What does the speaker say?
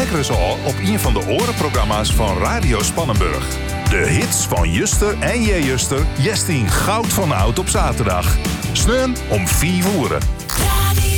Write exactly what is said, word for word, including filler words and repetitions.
Luister al op een van de orenprogramma's van Radio Spannenburg. De hits van Juster en J-Juster, Jestien goud van oud op zaterdag. Sneun om vier uur.